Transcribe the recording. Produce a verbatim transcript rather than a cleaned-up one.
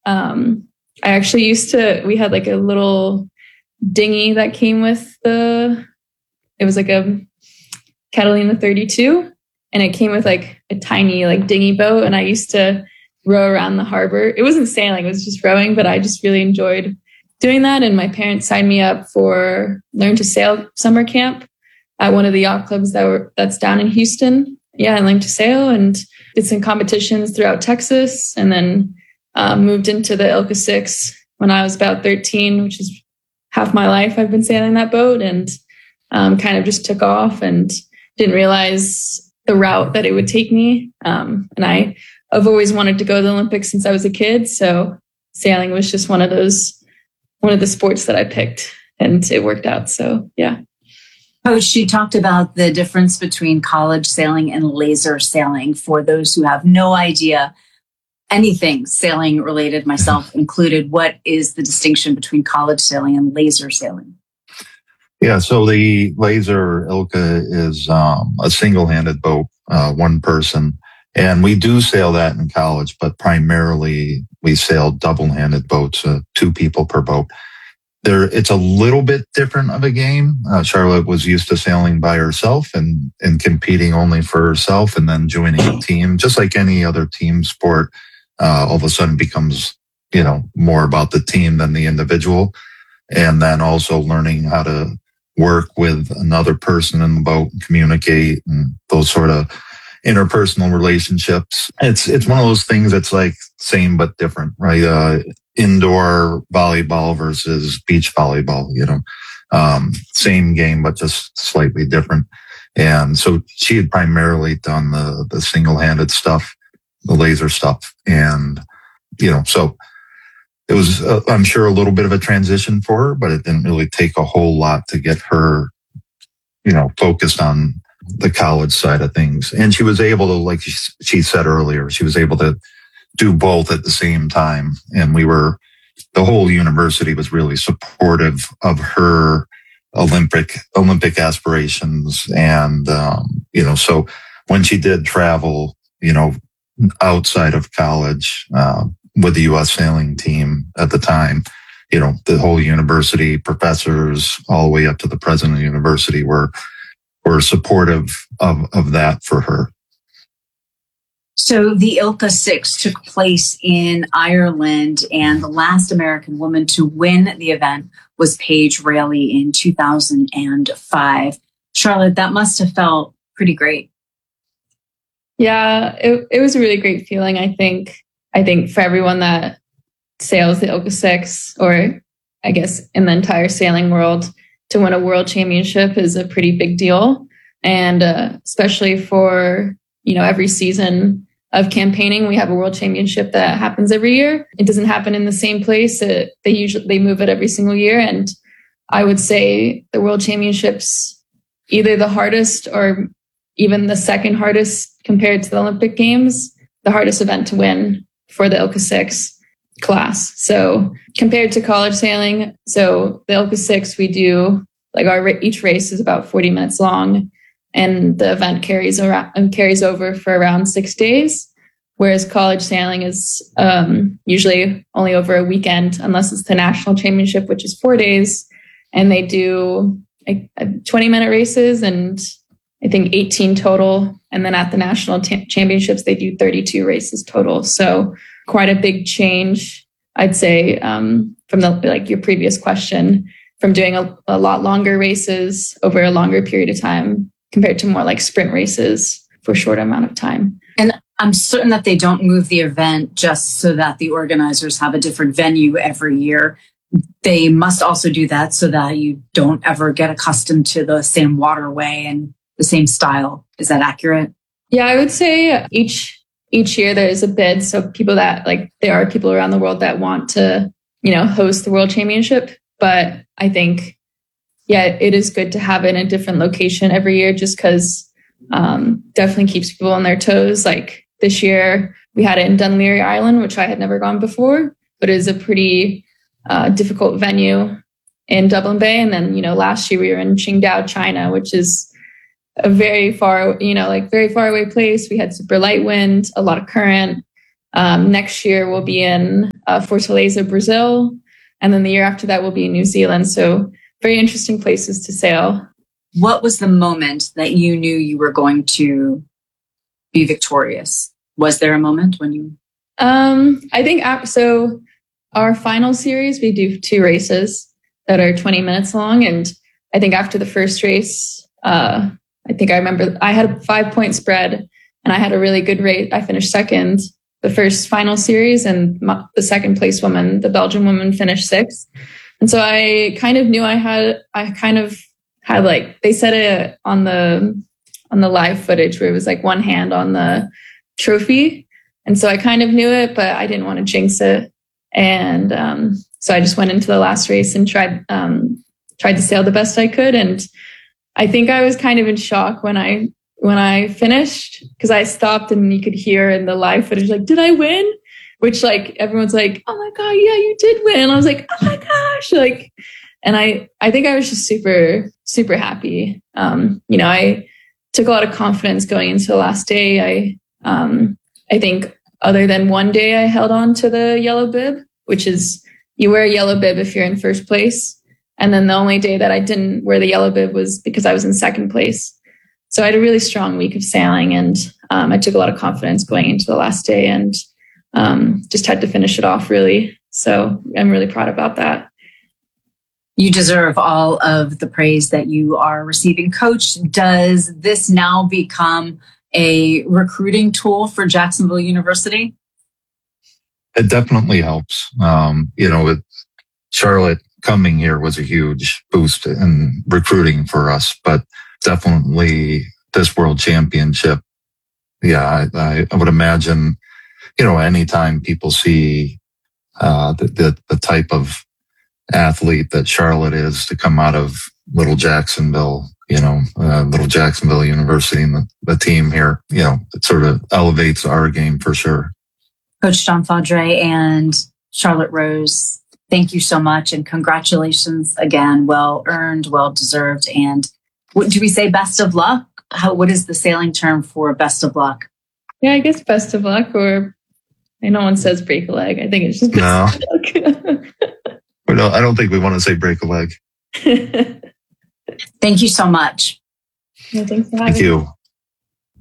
Um, I actually used to, we had like a little dinghy that came with the, it was like a Catalina thirty-two, and it came with like a tiny like dinghy boat. And I used to row around the harbor. It wasn't sailing, it was just rowing, but I just really enjoyed doing that. And my parents signed me up for Learn to Sail summer camp at one of the yacht clubs that were, that's down in Houston. Yeah, I learned to sail and did some competitions throughout Texas, and then um, moved into the Ilka Six when I was about thirteen, which is half my life I've been sailing that boat, and um, kind of just took off and didn't realize the route that it would take me. Um, and I, I've always wanted to go to the Olympics since I was a kid. So sailing was just one of those, one of the sports that I picked, and it worked out. So yeah. Coach, she talked about the difference between college sailing and laser sailing. For those who have no idea anything sailing related, myself included, what is the distinction between college sailing and laser sailing? Yeah, so the laser Ilka is um, a single-handed boat, uh, one person. And we do sail that in college, but primarily we sail double-handed boats, uh, two people per boat. There, it's a little bit different of a game. Uh, Charlotte was used to sailing by herself and, and competing only for herself, and then joining a team, just like any other team sport. Uh, all of a sudden becomes, you know, more about the team than the individual. And then also learning how to work with another person in the boat and communicate and those sort of interpersonal relationships. It's, it's one of those things that's like same but different, right? Uh, indoor volleyball versus beach volleyball, you know, um, same game, but just slightly different. And so she had primarily done the, the single-handed stuff, the laser stuff. And, you know, so it was, uh, I'm sure, a little bit of a transition for her, but it didn't really take a whole lot to get her, you know, focused on the college side of things. And she was able to, like she said earlier, she was able to do both at the same time. And we were, the whole university was really supportive of her Olympic, Olympic aspirations. And, um, you know, so when she did travel, you know, outside of college, uh, with the U S sailing team at the time, you know, the whole university, professors, all the way up to the president of the university were, were supportive of, of that for her. So the Ilka Six took place in Ireland, and the last American woman to win the event was Paige Raley in two thousand five. Charlotte, that must have felt pretty great. Yeah, it, it was a really great feeling. I think, I think for everyone that sails the Ilka Six, or I guess in the entire sailing world, to win a world championship is a pretty big deal. And uh, especially for, you know, every season of campaigning, we have a world championship that happens every year. It doesn't happen in the same place. It, they usually, they move it every single year. And I would say the world championships, either the hardest or even the second hardest compared to the Olympic Games, the hardest event to win for the Ilka Six class. So compared to college sailing, so the Ilka Six, we do like our each race is about forty minutes long, and the event carries around carries over for around six days. Whereas college sailing is um, usually only over a weekend, unless it's the national championship, which is four days, and they do like twenty minute races and I think eighteen total. And then at the national t- championships, they do thirty-two races total. So quite a big change, I'd say, um, from the like your previous question, from doing a, a lot longer races over a longer period of time compared to more like sprint races for a short amount of time. And I'm certain that they don't move the event just so that the organizers have a different venue every year. They must also do that so that you don't ever get accustomed to the same waterway and the same style. Is that accurate? Yeah, I would say each each year there's a bid. So people that like, there are people around the world that want to, you know, host the World Championship. But I think, yeah, it is good to have it in a different location every year, just because um, definitely keeps people on their toes. Like this year we had it in Dunleary, Ireland, which I had never gone before, but it is a pretty uh, difficult venue in Dublin Bay. And then, you know, last year we were in Qingdao, China, which is a very far, you know, like very far away place. We had super light wind, a lot of current. Um, next year we'll be in uh, Fortaleza, Brazil. And then the year after that will be New Zealand. So very interesting places to sail. What was the moment that you knew you were going to be victorious? Was there a moment when you... Um, I think after, so our final series, we do two races that are twenty minutes long. And I think after the first race, uh, I think I remember I had a five point spread and I had a really good race. I finished second the first final series, and my, the second place woman, the Belgian woman, finished sixth. And so I kind of knew I had, I kind of had like, they said it on the, on the live footage where it was like one hand on the trophy. And so I kind of knew it, but I didn't want to jinx it. And um, so I just went into the last race and tried um, tried to sail the best I could. And I think I was kind of in shock when I when I finished, because I stopped and you could hear in the live footage, like, did I win? Which like everyone's like, oh my God, yeah, you did win. And I was like, oh my gosh, like, and I I think I was just super super happy. Um, you know, I took a lot of confidence going into the last day. I um, I think other than one day I held on to the yellow bib, which is you wear a yellow bib if you're in first place. And then the only day that I didn't wear the yellow bib was because I was in second place. So I had a really strong week of sailing, and um, I took a lot of confidence going into the last day, and um, just had to finish it off really. So I'm really proud about that. You deserve all of the praise that you are receiving. Coach, does this now become a recruiting tool for Jacksonville University? It definitely helps. Um, you know, with Charlotte coming here was a huge boost in recruiting for us, but definitely this World Championship. Yeah, I, I would imagine, you know, anytime people see uh, the, the, the type of athlete that Charlotte is to come out of Little Jacksonville, you know, uh, Little Jacksonville University and the, the team here, you know, it sort of elevates our game for sure. Coach John Fadre and Charlotte Rose, thank you so much, and congratulations again. Well earned, well deserved. And what, do we say best of luck? How, what is the sailing term for best of luck? Yeah, I guess best of luck, or I know one says break a leg. I think it's just best no. of luck. No, I don't think we want to say break a leg. Thank you so much. Yeah, thanks for having Thank you.